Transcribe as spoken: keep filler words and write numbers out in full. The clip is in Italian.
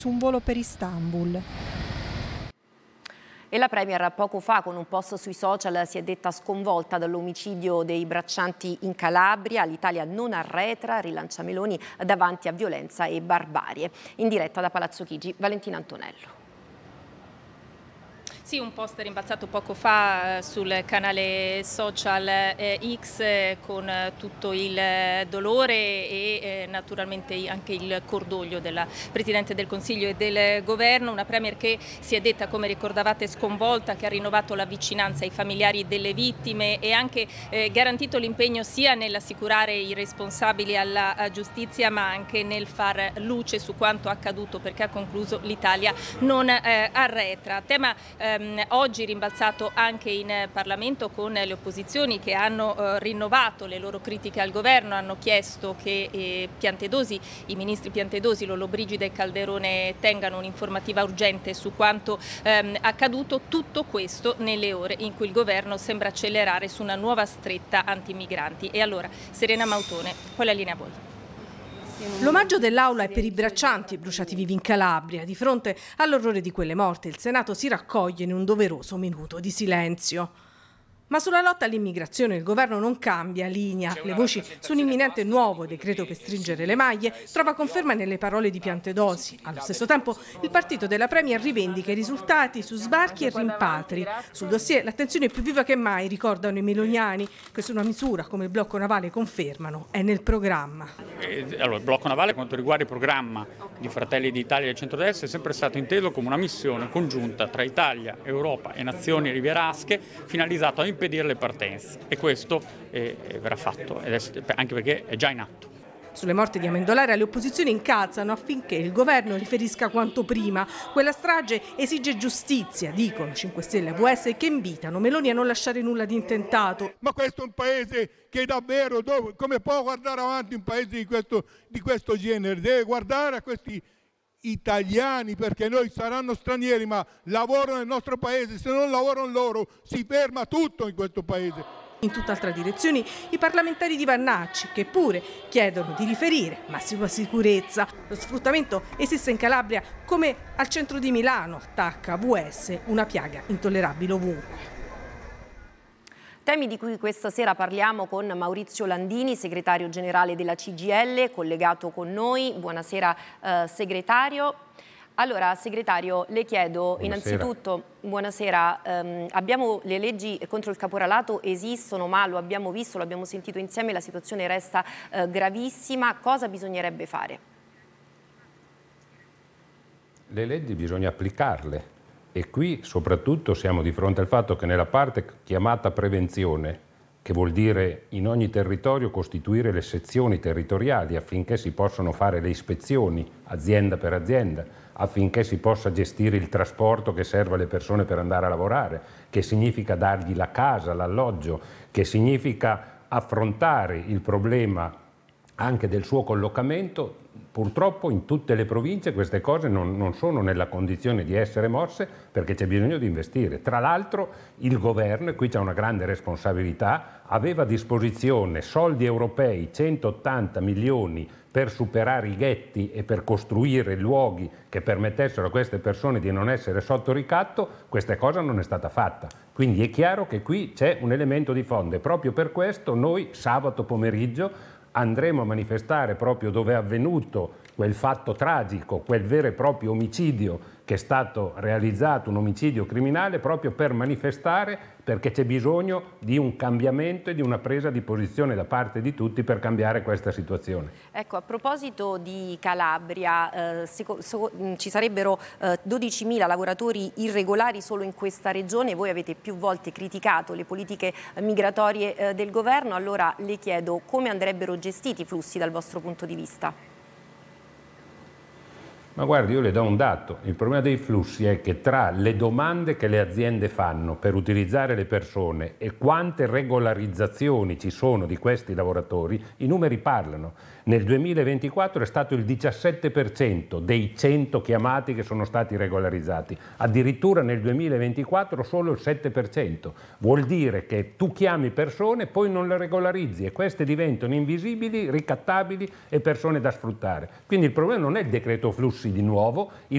su un volo per Istanbul. E la Premier poco fa con un post sui social si è detta sconvolta dall'omicidio dei braccianti in Calabria. L'Italia non arretra, rilancia Meloni davanti a violenza e barbarie. In diretta da Palazzo Chigi, Valentina Antonello. Sì, un post rimbalzato poco fa eh, sul canale social eh, X eh, con eh, tutto il eh, dolore e eh, naturalmente anche il cordoglio della Presidente del Consiglio e del Governo. Una Premier che si è detta, come ricordavate, sconvolta, che ha rinnovato la vicinanza ai familiari delle vittime e anche eh, garantito l'impegno sia nell'assicurare i responsabili alla giustizia ma anche nel far luce su quanto accaduto, perché ha concluso l'Italia non eh, arretra. Tema ehm, oggi rimbalzato anche in Parlamento con le opposizioni che hanno eh, rinnovato le loro critiche al governo, hanno chiesto che eh, Piantedosi, i ministri Piantedosi, Lollobrigida e Calderone tengano un'informativa urgente su quanto ehm, accaduto. Tutto questo nelle ore in cui il governo sembra accelerare su una nuova stretta antimigranti. E allora, Serena Mautone, qual è la linea a voi? L'omaggio dell'Aula è per i braccianti bruciati vivi in Calabria. Di fronte all'orrore di quelle morte, il Senato si raccoglie in un doveroso minuto di silenzio. Ma sulla lotta all'immigrazione il governo non cambia linea. Le voci su un imminente nuovo decreto per stringere le maglie trova conferma nelle parole di Piantedosi. Allo stesso tempo il partito della Premier rivendica i risultati su sbarchi e rimpatri. Sul dossier l'attenzione è più viva che mai, ricordano i meloniani, che su una misura come il blocco navale confermano è nel programma. Eh, allora, il blocco navale, quanto riguarda il programma di Fratelli d'Italia e del centrodestra, è sempre stato inteso come una missione congiunta tra Italia, Europa e nazioni rivierasche finalizzata a impedire le partenze, e questo eh, verrà fatto, ed è, anche perché è già in atto. Sulle morti di Amendolara le opposizioni incalzano affinché il governo riferisca quanto prima. Quella strage esige giustizia, dicono cinque Stelle e A V S, che invitano Meloni a non lasciare nulla di intentato. Ma questo è un paese che davvero, dove, come può guardare avanti un paese di questo, di questo genere? Deve guardare a questi italiani, perché noi saranno stranieri ma lavorano nel nostro paese. Se non lavorano loro si ferma tutto in questo paese. In tutt'altra direzione i parlamentari di Vannacci, che pure chiedono di riferire massima sicurezza. Lo sfruttamento esiste in Calabria come al centro di Milano, attacca A V S, una piaga intollerabile ovunque. Temi di cui questa sera parliamo con Maurizio Landini, segretario generale della C G I L, collegato con noi. Buonasera eh, segretario. Allora, segretario, le chiedo buonasera. innanzitutto, buonasera, ehm, abbiamo le leggi contro il caporalato esistono, ma lo abbiamo visto, lo abbiamo sentito insieme, la situazione resta eh, gravissima. Cosa bisognerebbe fare? Le leggi bisogna applicarle. E qui soprattutto siamo di fronte al fatto che nella parte chiamata prevenzione, che vuol dire in ogni territorio costituire le sezioni territoriali affinché si possano fare le ispezioni azienda per azienda, affinché si possa gestire il trasporto che serve alle persone per andare a lavorare, che significa dargli la casa, l'alloggio, che significa affrontare il problema anche del suo collocamento. Purtroppo in tutte le province queste cose non, non sono nella condizione di essere mosse, perché c'è bisogno di investire. Tra l'altro il governo, e qui c'è una grande responsabilità, aveva a disposizione soldi europei, centottanta milioni per superare i ghetti e per costruire luoghi che permettessero a queste persone di non essere sotto ricatto. Questa cosa non è stata fatta. Quindi è chiaro che qui c'è un elemento di fondo, e proprio per questo noi sabato pomeriggio andremo a manifestare proprio dove è avvenuto quel fatto tragico, quel vero e proprio omicidio che è stato realizzato, un omicidio criminale, proprio per manifestare, perché c'è bisogno di un cambiamento e di una presa di posizione da parte di tutti per cambiare questa situazione. Ecco, a proposito di Calabria, eh, seco, so, ci sarebbero eh, dodicimila lavoratori irregolari solo in questa regione. Voi avete più volte criticato le politiche migratorie eh, del governo. Allora le chiedo come andrebbero gestiti i flussi dal vostro punto di vista? Ma guardi, io le do un dato. Il problema dei flussi è che tra le domande che le aziende fanno per utilizzare le persone e quante regolarizzazioni ci sono di questi lavoratori, i numeri parlano. Nel duemilaventiquattro è stato il diciassette per cento dei cento chiamati che sono stati regolarizzati. Addirittura nel duemilaventiquattro solo il sette per cento. Vuol dire che tu chiami persone, poi non le regolarizzi, e queste diventano invisibili, ricattabili e persone da sfruttare. Quindi il problema non è il decreto flussi di nuovo. Il